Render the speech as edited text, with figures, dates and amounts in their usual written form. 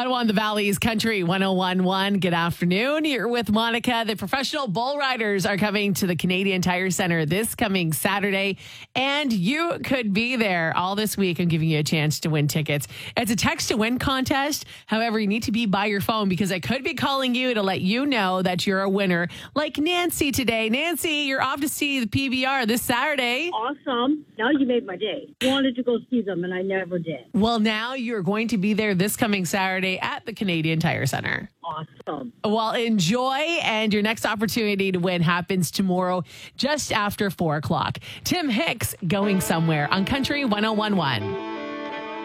Ottawa and the Valley's Country 1011. Good afternoon. You're with Monica. The professional bull riders are coming to the Canadian Tire Center this coming Saturday, and you could be there all this week. I'm giving you a chance to win tickets. It's a text to win contest. However, you need to be by your phone because I could be calling you to let you know that you're a winner. Like Nancy today. Nancy, you're off to see the PBR this Saturday. Awesome. Now you made my day. Wanted to go see them, and I never did. Well, now you're going to be there this coming Saturday at the Canadian Tire Center. Awesome. Well, enjoy, and your next opportunity to win happens tomorrow just after 4 o'clock. Tim Hicks, Going Somewhere on Country 1011.